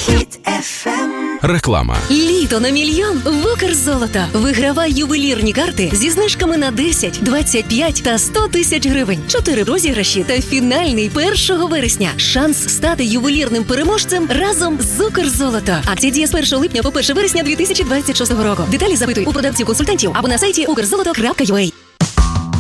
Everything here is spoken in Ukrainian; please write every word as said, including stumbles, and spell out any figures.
Хіт еф ем. Реклама. Літо на мільйон в Укрзолото. Вигравай ювелірні карти зі знижками на десять, двадцять п'ять та сто тисяч гривень. Чотири розіграші та фінальний першого вересня. Шанс стати ювелірним переможцем разом з Укрзолото. Акція діє з першого липня по перше вересня дві тисячі двадцять шостого року. Деталі запитуй у продавців-консультантів або на сайті укрзолото крапка ю а.